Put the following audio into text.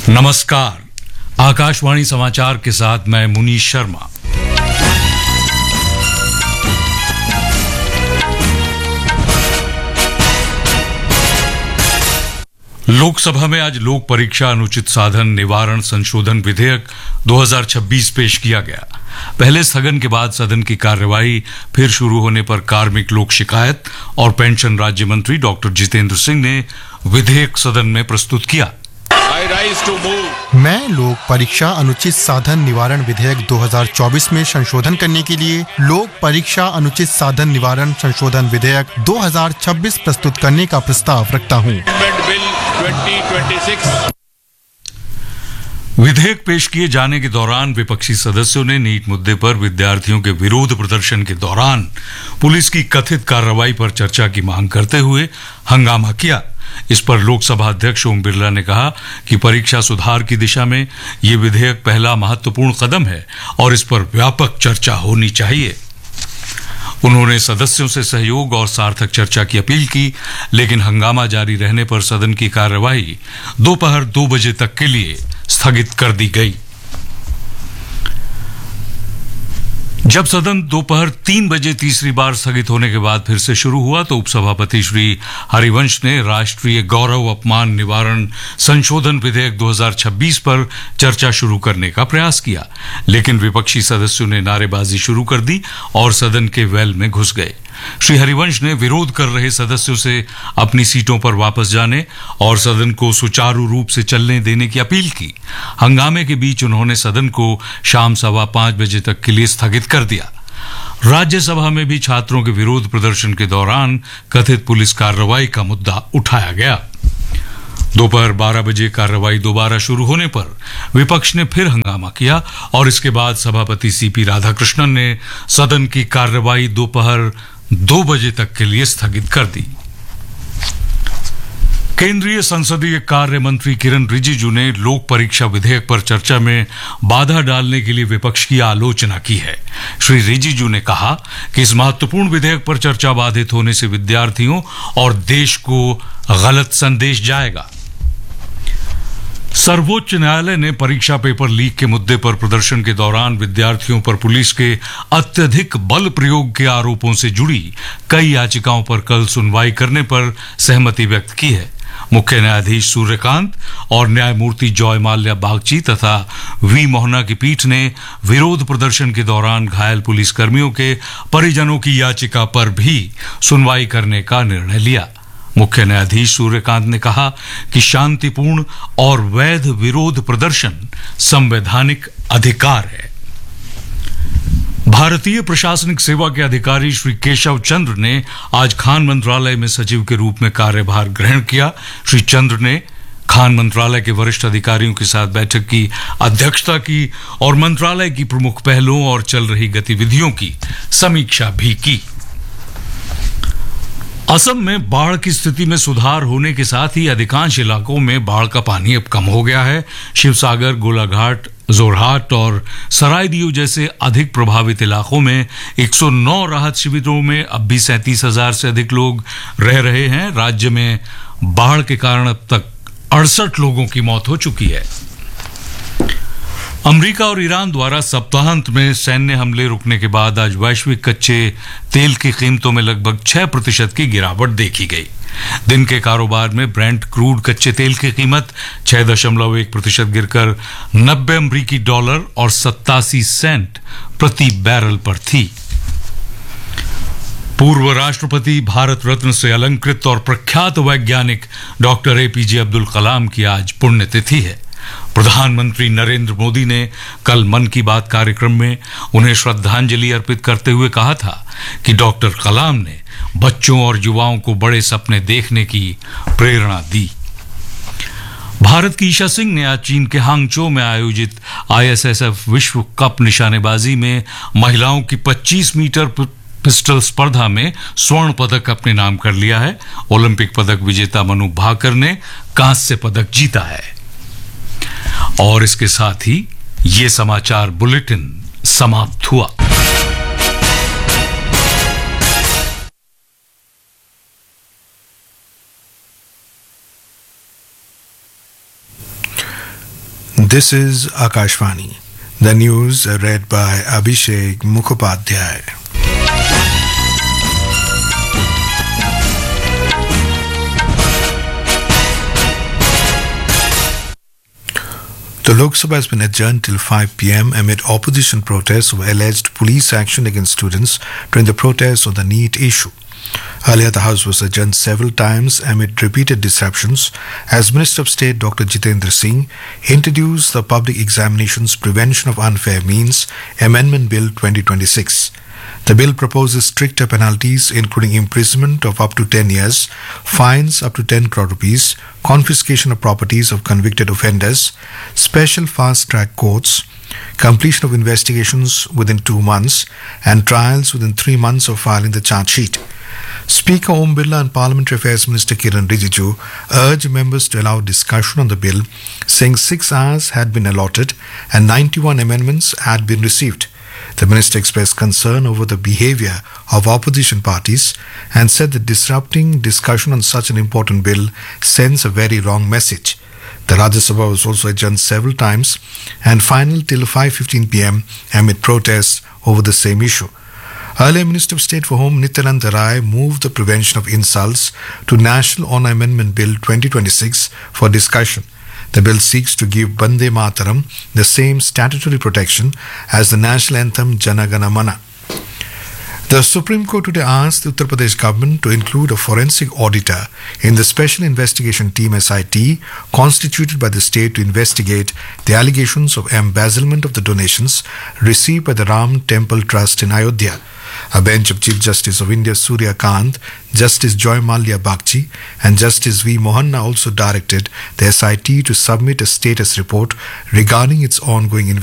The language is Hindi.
नमस्कार। आकाशवाणी समाचार के साथ मैं मुनीश शर्मा। लोकसभा में आज लोक परीक्षा अनुचित साधन निवारण संशोधन विधेयक 2026 पेश किया गया। पहले स्थगन के बाद सदन की कार्यवाही फिर शुरू होने पर कार्मिक लोक शिकायत और पेंशन राज्य मंत्री डॉक्टर जितेंद्र सिंह ने विधेयक सदन में प्रस्तुत किया। मैं लोक परीक्षा अनुचित साधन निवारण विधेयक 2024 में संशोधन करने के लिए लोक परीक्षा अनुचित साधन निवारण संशोधन विधेयक 2026 प्रस्तुत करने का प्रस्ताव रखता हूं। विधेयक पेश किए जाने के दौरान विपक्षी सदस्यों ने नीट मुद्दे पर विद्यार्थियों के विरोध प्रदर्शन के दौरान पुलिस की कथित कार्रवाई पर चर्चा की मांग करते हुए हंगामा किया। इस पर लोकसभा अध्यक्ष ओम बिरला ने कहा कि परीक्षा सुधार की दिशा में ये विधेयक पहला महत्वपूर्ण कदम है और इस पर व्यापक चर्चा होनी चाहिए। उन्होंने सदस्यों से सहयोग और सार्थक चर्चा की अपील की, लेकिन हंगामा जारी रहने पर सदन की कार्यवाही दोपहर 2 बजे तक के लिए स्थगित कर दी गई। जब सदन दोपहर 3 बजे तीसरी बार स्थगित होने के बाद फिर से शुरू हुआ तो उपसभापति श्री हरिवंश ने राष्ट्रीय गौरव अपमान निवारण संशोधन विधेयक 2026 पर चर्चा शुरू करने का प्रयास किया, लेकिन विपक्षी सदस्यों ने नारेबाजी शुरू कर दी और सदन के वेल में घुस गए। श्री हरिवंश ने विरोध कर रहे सदस्यों से अपनी सीटों पर वापस जाने और सदन को सुचारू रूप से चलने देने की अपील की। हंगामे के बीच उन्होंने सदन को शाम 5:15 बजे तक के लिए स्थगित कर दिया। राज्यसभा में भी छात्रों के विरोध प्रदर्शन के दौरान कथित पुलिस कार्रवाई का मुद्दा उठाया गया। दोपहर 12 बजे कार्रवाई दोबारा शुरू होने पर विपक्ष ने फिर हंगामा किया और इसके बाद सभापति सीपी राधाकृष्णन ने सदन की कार्रवाई दोपहर 2 बजे तक के लिए स्थगित कर दी। केंद्रीय संसदीय कार्य मंत्री किरण रिजिजू ने लोक परीक्षा विधेयक पर चर्चा में बाधा डालने के लिए विपक्ष की आलोचना की है। श्री रिजिजू ने कहा कि इस महत्वपूर्ण विधेयक पर चर्चा बाधित होने से विद्यार्थियों और देश को गलत संदेश जाएगा। सर्वोच्च न्यायालय ने परीक्षा पेपर लीक के मुद्दे पर प्रदर्शन के दौरान विद्यार्थियों पर पुलिस के अत्यधिक बल प्रयोग के आरोपों से जुड़ी कई याचिकाओं पर कल सुनवाई करने पर सहमति व्यक्त की है। मुख्य न्यायाधीश सूर्यकांत और न्यायमूर्ति जॉय माल्या बागची तथा वी मोहना की पीठ ने विरोध प्रदर्शन के दौरान घायल पुलिसकर्मियों के परिजनों की याचिका पर भी सुनवाई करने का निर्णय लिया। मुख्य न्यायाधीश सूर्यकांत ने कहा कि शांतिपूर्ण और वैध विरोध प्रदर्शन संवैधानिक अधिकार है। भारतीय प्रशासनिक सेवा के अधिकारी श्री केशव चंद्र ने आज खान मंत्रालय में सचिव के रूप में कार्यभार ग्रहण किया। श्री चंद्र ने खान मंत्रालय के वरिष्ठ अधिकारियों के साथ बैठक की अध्यक्षता की और मंत्रालय की प्रमुख पहलों और चल रही गतिविधियों की समीक्षा भी की। असम में बाढ़ की स्थिति में सुधार होने के साथ ही अधिकांश इलाकों में बाढ़ का पानी अब कम हो गया है। शिवसागर, गोलाघाट, जोरहाट और सरायदियो जैसे अधिक प्रभावित इलाकों में 109 राहत शिविरों में अब भी 37,000 से अधिक लोग रह रहे हैं। राज्य में बाढ़ के कारण अब तक 68 लोगों की मौत हो चुकी है। अमेरिका और ईरान द्वारा सप्ताहांत में सैन्य हमले रुकने के बाद आज वैश्विक कच्चे तेल की कीमतों में लगभग 6% की गिरावट देखी गई। दिन के कारोबार में ब्रेंट क्रूड कच्चे तेल की कीमत 6.1% गिरकर 90 अमेरिकी डॉलर और 87 सेंट प्रति बैरल पर थी। पूर्व राष्ट्रपति, भारत रत्न से अलंकृत और प्रख्यात वैज्ञानिक डॉक्टर एपीजे अब्दुल कलाम की आज पुण्यतिथि है। प्रधानमंत्री नरेंद्र मोदी ने कल मन की बात कार्यक्रम में उन्हें श्रद्धांजलि अर्पित करते हुए कहा था कि डॉक्टर कलाम ने बच्चों और युवाओं को बड़े सपने देखने की प्रेरणा दी। भारत की ईशा सिंह ने आज चीन के हांगझो में आयोजित आईएसएसएफ विश्व कप निशानेबाजी में महिलाओं की 25 मीटर पिस्टल स्पर्धा में स्वर्ण पदक अपने नाम कर लिया है। ओलंपिक पदक विजेता मनु भाकर ने कांस्य पदक जीता है। और इसके साथ ही ये समाचार बुलेटिन समाप्त हुआ। This is Akashvani. The news read by Abhishek Mukhopadhyay. The Lok Sabha has been adjourned till 5 p.m. amid opposition protests over alleged police action against students during the protests on the NEET issue. Earlier, the House was adjourned several times amid repeated disruptions as Minister of State Dr. Jitendra Singh introduced the Public Examinations Prevention of Unfair Means Amendment Bill 2026. The bill proposes stricter penalties including imprisonment of up to 10 years, fines up to 10 crore rupees, confiscation of properties of convicted offenders, special fast-track courts, completion of investigations within 2 months, and trials within 3 months of filing the charge sheet. Speaker Om Birla and Parliamentary Affairs Minister Kiran Rijiju urged members to allow discussion on the bill, saying 6 hours had been allotted and 91 amendments had been received. The minister expressed concern over the behavior of opposition parties and said that disrupting discussion on such an important bill sends a very wrong message. The Rajya Sabha was also adjourned several times and final till 5:15 p.m. amid protests over the same issue. Earlier, Minister of State for Home Nityananda Rai moved the Prevention of Insults to National Honour Amendment Bill 2026 for discussion. The bill seeks to give Bande Mataram the same statutory protection as the national anthem Jana Gana Mana. The Supreme Court today asked the Uttar Pradesh government to include a forensic auditor in the Special Investigation Team SIT constituted by the state to investigate the allegations of embezzlement of the donations received by the Ram Temple Trust in Ayodhya. A bench of Chief Justice of India Surya Kant, Justice Joy Malya Bagchi and Justice V. Mohanna also directed the SIT to submit a status report regarding its ongoing investigation.